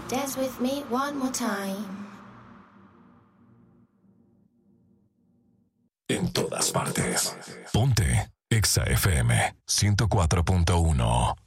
Dance with me one more time. En todas partes. Ponte Exa FM 104.1.